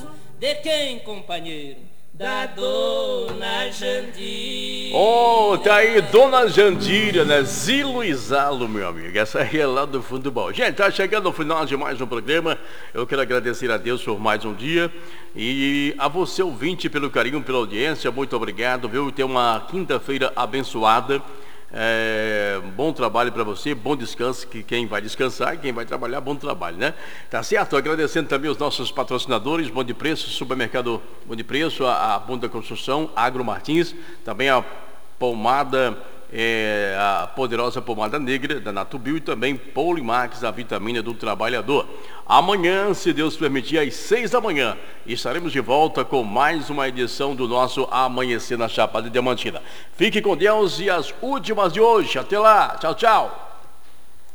de quem, companheiro? Da Dona Jandira. Oh, tá aí, Dona Jandira, né? Zilo e Zalo, meu amigo. Essa aí é lá do fundo do baú. Gente, tá chegando ao final de mais um programa. Eu quero agradecer a Deus por mais um dia. E a você, ouvinte, pelo carinho, pela audiência. Muito obrigado, viu? Ter uma quinta-feira abençoada. Bom trabalho para você, bom descanso, que quem vai descansar, quem vai trabalhar, bom trabalho, né? Tá certo? Agradecendo também os nossos patrocinadores, Bom de Preço, Supermercado Bom de Preço, a Bom da Construção, Agro Martins, também a pomada, a poderosa pomada negra da Natubio e também Polimax, a vitamina do trabalhador. Amanhã, se Deus permitir, às 6 da manhã, estaremos de volta com mais uma edição do nosso Amanhecer na Chapada Diamantina. Fique com Deus e as últimas de hoje. Até lá. Tchau, tchau.